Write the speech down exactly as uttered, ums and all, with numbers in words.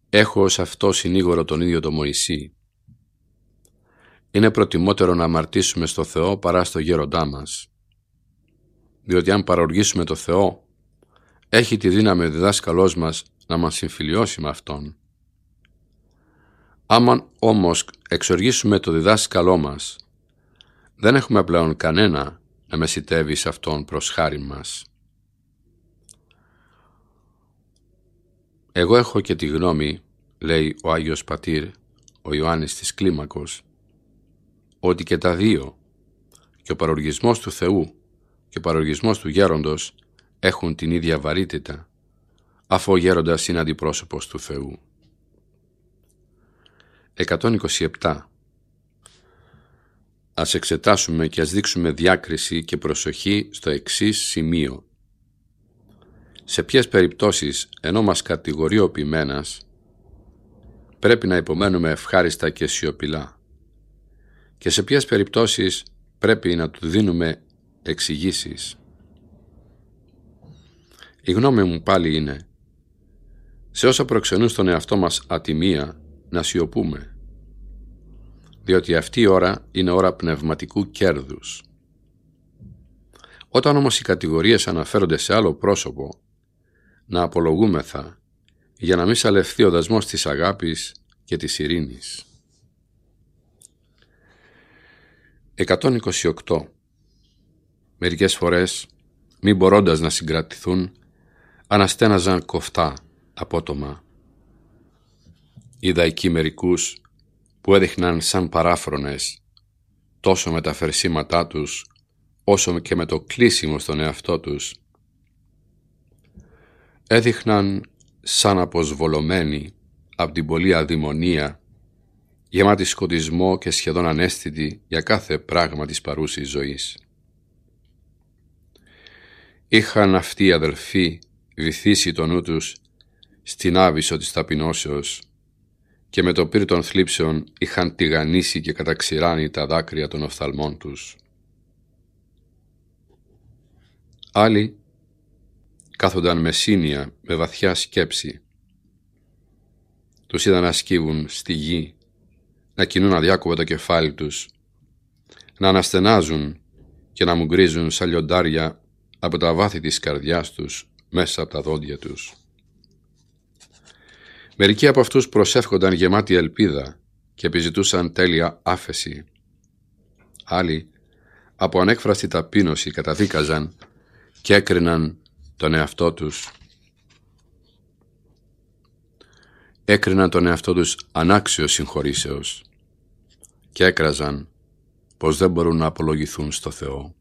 Έχω ως αυτό συνήγορο τον ίδιο τον Μωυσή. Είναι προτιμότερο να αμαρτήσουμε στο Θεό παρά στο γέροντά μας. Διότι αν παροργήσουμε το Θεό, έχει τη δύναμη ο διδάσκαλός μας να μας συμφιλιώσει με Αυτόν. Άμα όμως εξοργήσουμε το διδάσκαλό μας, δεν έχουμε πλέον κανένα να μεσητεύει σε Αυτόν προς χάρη μας. Εγώ έχω και τη γνώμη, λέει ο Άγιος Πατήρ, ο Ιωάννης της Κλίμακος, ότι και τα δύο, και ο παροργισμός του Θεού και ο παροργισμός του γέροντος, έχουν την ίδια βαρύτητα, αφού ο γέροντας είναι αντιπρόσωπος του Θεού. εκατόν είκοσι επτά. Ας εξετάσουμε και ας δείξουμε διάκριση και προσοχή στο εξής σημείο. Σε ποιες περιπτώσεις, ενώ μας κατηγορεί ο ποιμένας, πρέπει να υπομένουμε ευχάριστα και σιωπηλά, και σε ποιες περιπτώσεις πρέπει να του δίνουμε εξηγήσεις. Η γνώμη μου πάλι είναι, σε όσα προξενούν στον εαυτό μας ατιμία, να σιωπούμε, διότι αυτή η ώρα είναι ώρα πνευματικού κέρδους. Όταν όμως οι κατηγορίες αναφέρονται σε άλλο πρόσωπο, να απολογούμεθα, για να μην σαλευθεί ο δασμός της αγάπης και της ειρήνης. εκατόν είκοσι οκτώ. Μερικές φορές, μη μπορώντας να συγκρατηθούν, αναστέναζαν κοφτά, απότομα. Είδα εκεί μερικούς που έδειχναν σαν παράφρονες, τόσο με τα φερσίματά τους, όσο και με το κλείσιμο στον εαυτό τους. Έδειχναν σαν αποσβολωμένοι από την πολλή αδημονία, γεμάτοι σκοτισμό και σχεδόν ανέστητοι για κάθε πράγμα της παρούσης ζωής. Είχαν αυτοί οι αδελφοί βυθίσει το νου τους στην άβυσσο της ταπεινώσεως και με το πύρ των θλίψεων είχαν τηγανίσει και καταξηράνει τα δάκρυα των οφθαλμών τους. Άλλοι κάθονταν με σύνεια, με βαθιά σκέψη. Τους είδαν να σκύβουν στη γη, να κινούν αδιάκοπα το κεφάλι τους, να αναστενάζουν και να μουγκρίζουν σαν λιοντάρια από τα βάθη της καρδιάς τους μέσα από τα δόντια τους. Μερικοί από αυτούς προσεύχονταν γεμάτοι ελπίδα και επιζητούσαν τέλεια άφεση. Άλλοι από ανέκφραστη ταπείνωση καταδίκαζαν και έκριναν τον εαυτό τους. Έκριναν τον εαυτό τους ανάξιο συγχωρήσεως και έκραζαν πως δεν μπορούν να απολογηθούν στο Θεό.